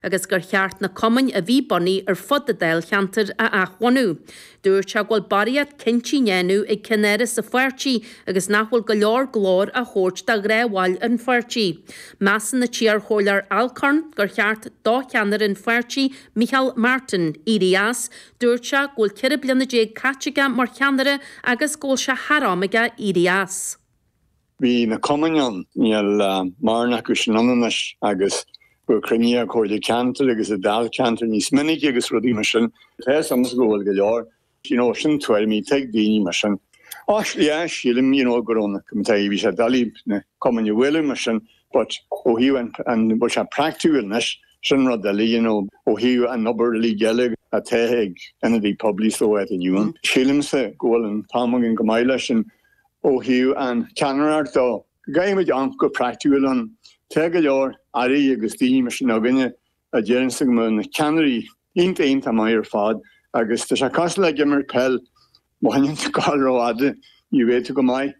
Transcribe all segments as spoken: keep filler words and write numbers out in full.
agus gur cheart na cumain a bhí bonní ar fud a déil cheantar a achhainú. Dúir te bhfuil bariad cinnti néanú ag cinnéire sa fuirtí agus nachhfuil go leor glór a chóirt de gréibháil an fuirtí. Measan na tíar chóilear Alcorn gur cheart dá cheannar an fuirtí Michael Martin Irias, dúir te ghfuil ceithre bliana déag caitiga mar cheannare agus ghfuil se harámaige Irias. Bhí na cumain níl marna go sinananas agus Crimea cóide cantar agus a dal cantar níos minic agus rudí mar sin. Tá sams gohfuil go leor, you know, sin tuair mí teag daoine mar sin. Actually, yeah, sílim, you know, gorona, cum tá bhí sé dalí na cumain bhfuil mar sin, but ó hiú an bud se practiúilnis sin rud dalí, you know, ó hiú an nobar lí geile a téig enadí poblís ó éit aniuan. Sílim sa gohfuil an támagin go maiile sin ó hiú an ceanarart dó. Gaimid an go practiúil an Teg a leor arí agus daoine mar sin á gine a dhéann sa go na ceannairí ionta ionta mai ar fad agus tá sé cos le gimar pell má hainn gáil róide i bhéte go mai.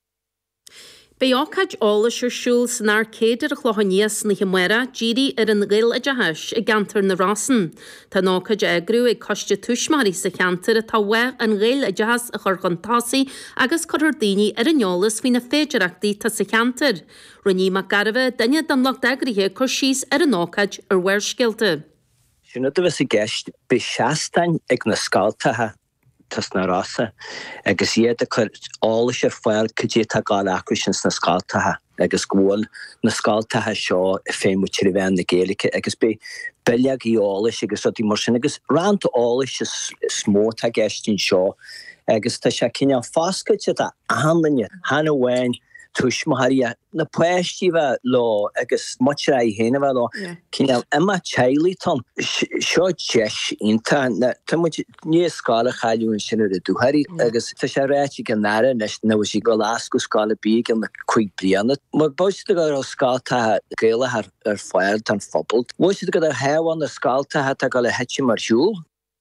Beácaid álas ar siúil san arcéidir a chlochaníos na himmuire díri ar an gil a deheis i gantar na rasan. Tá nácaid agrú ag coiste tuismarí sa cheantar a táheh an gil a dehas a churgantásaí agus chuir daoine ar an neolalas hí na féidireachtaí tá sa cheantar. Runní mac garbh daine don locht agrithe chur síos ar an nácaid ar bhuirsciilte. Siúna do bheits i gceist be seastainn ag na scaltathe tas na rasa agus iad a chur álas ar fáil cudé tá gáil acrisins na scaltathe agus gúil na scaltathe seo féimú tíir bhean na Gaeilge agus be beag í álas agus rudí mar sin agus rant álas is smó tá geistín seo agus tá sé cinneann fáscaite a anlainne hana bhain tuismaharí na poistíbh lá agus muire a héanamh lá cinneann Emma Chaileyton seo deis ionta níos scála chailún sin ar a dúthaí agus tá sé réite go nara nes nó sí go lás go scála bí an na chuig bliana. Mar boiste go ar scáiltathe Gaeilge ar fáil tan phobal. Boiste go ar heabhain na scáiltathe tá go le heitte mar siúil.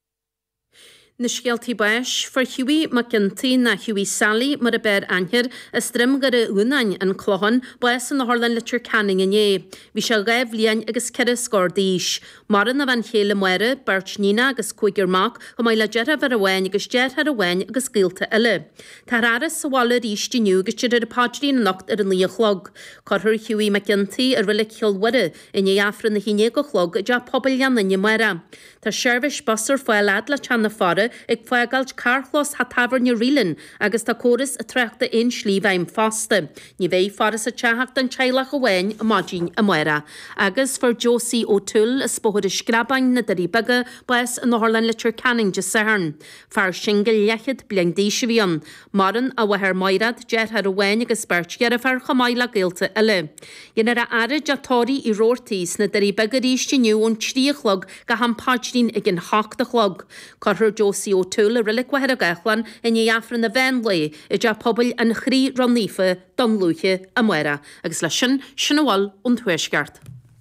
Na scialtaí bais for Hughie McGinty na Hughie Sally mar a bear anhir a strim gar a únain an clohan bais an na Harlan litir canning in é. Bhí se gaibh líon agus ceire scordíis. Maran a bhain chéile muire, Bert Nina agus Cuigur Mac go mai le deartha ar a bhain agus deartha ar a bhain agus gíalta eile. Tá raras sa bhála ríiste nniu agus tíir ar a pádrín nacht ar an líochlog. Corthir Hughie McGinty ar bhfuil ceolhuire in é afran na híine go chlog a de pobl leanna ní muire. Tá seirbhis basar fáilad le teanna fara ag foiagailt carchlos ha tafern i rilin agus tá choras a trechta in slí bhaim fasta. Ní bhéh faras a teacht an teilech a bhain a mádín a muire. Agus for Josie O'Toole a spóir a scrabain na darí baga bais an Harlan litir canning de Sahern. Far singel lechid bliang díise bhíon. Maran a bhathar mairad dear ar a bhain agus bert gear a far chamáile gailte eile. Dhéanar a arid a tóí i róirtís na darí baga ríiste nniu ón tríochlog go hampádín ag an háachta chlog. Corthir Josie O'Toole a rilik wahar a gachlan in é afran na bhenlé i de pobl an chrí rannífa don lúche a muire agus le sin sin bháil ón thuisceart.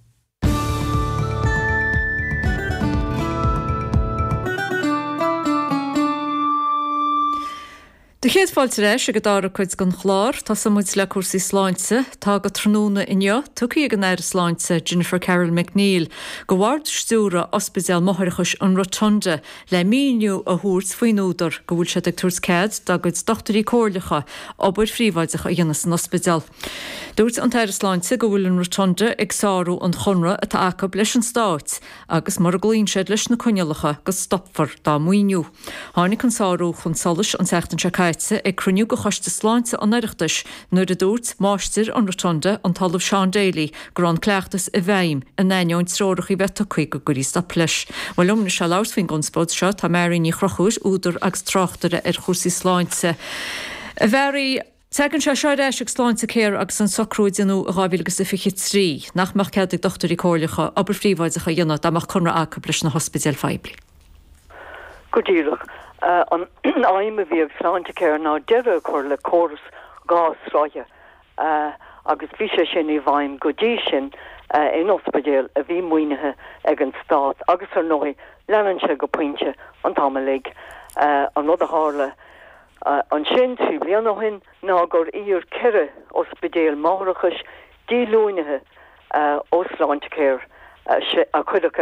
De chéad fáilte éis a go dára chuid gan chláir, tá sa muid le cuasaí sláinte, tá go tróna inne, tucaí ag an air sláinte Jennifer Carroll McNeil, go bhhard stúra ospidéal mothirchas an Rotonda le míniu a thuairt faoin údar go bhfuil sé ag tuairt céad da go dochtarí cóirlacha obair phríomhaideach a dhéanas an ospidéal. Dúirt an air sláinte go bhfuil an Rotonda ag sáú an chonra atá aca leis an stáit, agus mar a glíonn séad leis na coinnealacha go stopfar dá muoinniu. Tháinig an sáú chun solas an teachtain se ag cruniú go choiste sláinte an éireachtas nuair a dúirt máistir an Rotonda an talamh Sean Daly gur an cleachtas i bheim a néineáin tróireach i bheith chuig go gurí stop leis. Bhil lumna se lás faoin gunspóid seo tá marín í chrochúis údar agus tráchtara ar chusaí sláinte. A bherí Tegann se seoir éis ag sláinte céir agus an socrúidinú a gábhílagus i fiche trí nach mar cead ag dochtarí cóirlacha obair phríomhaideach a dhéanana amach chunra aca leis na hospidéal Feibli. Go díreach. Uh, an aimime bhí ag sláinte céir ná deire chuir le choras gás ráide uh, agus bhí sé sin i bhaim go dtí sin uh, in ospidéal a bhí muoinethe ag an stát agus ar nóí leanann se go pointe an támalig uh, an rud a hála uh, an sin trí blian hin ná gur íor ceire ospidéal máthirchas dílúinethe uh, ó sláinte céir a chuideach